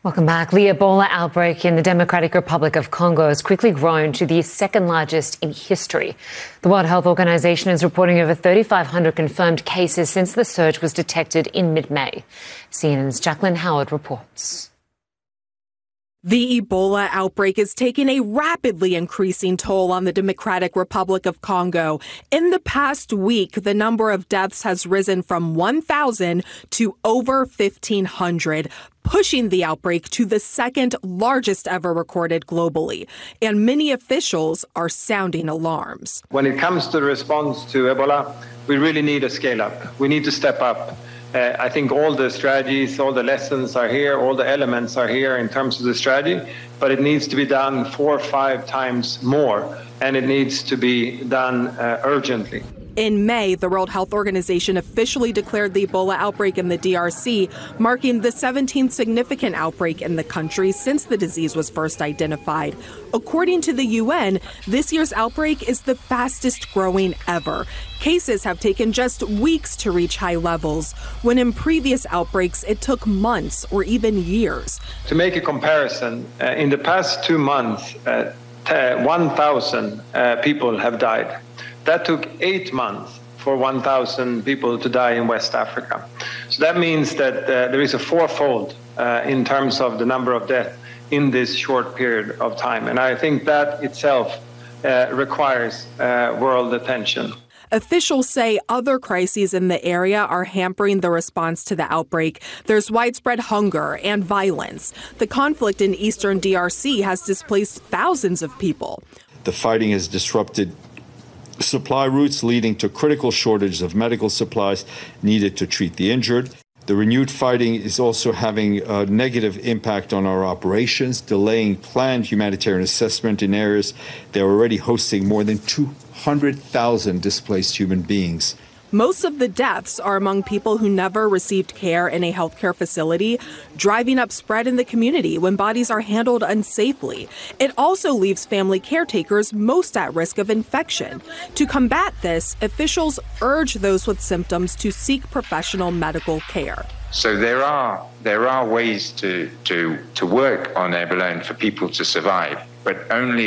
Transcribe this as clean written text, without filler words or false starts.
Welcome back. The Ebola outbreak in the Democratic Republic of Congo has quickly grown to the second largest in history. The World Health Organization is reporting over 3,500 confirmed cases since the surge was detected in mid-May. CNN's Jacqueline Howard reports. The Ebola outbreak is taking a rapidly increasing toll on the Democratic Republic of Congo. In the past week, the number of deaths has risen from 1,000 to over 1,500, pushing the outbreak to the second largest ever recorded globally. And many officials are sounding alarms. When it comes to the response to Ebola, we really need a scale up. We need to step up. I think all the strategies, all the lessons are here, all the elements are here in terms of the strategy, but it needs to be done 4 or 5 times more, and it needs to be done urgently. In May, the World Health Organization officially declared the Ebola outbreak in the DRC, marking the 17th significant outbreak in the country since the disease was first identified. According to the UN, this year's outbreak is the fastest growing ever. Cases have taken just weeks to reach high levels, when in previous outbreaks it took months or even years. To make a comparison, in the past 2 months, 1,000 people have died. That took 8 months for 1,000 people to die in West Africa. So that means that there is a fourfold in terms of the number of deaths in this short period of time. And I think that itself requires world attention. Officials say other crises in the area are hampering the response to the outbreak. There's widespread hunger and violence. The conflict in eastern DRC has displaced thousands of people. The fighting has disrupted supply routes, leading to critical shortages of medical supplies needed to treat the injured. The renewed fighting is also having a negative impact on our operations, delaying planned humanitarian assessment in areas that are already hosting more than 200,000 displaced human beings. Most of the deaths are among people who never received care in a healthcare facility, driving up spread in the community when bodies are handled unsafely. It also leaves family caretakers most at risk of infection. To combat this, officials urge those with symptoms to seek professional medical care. So there are ways to work on Ebola and for people to survive, but only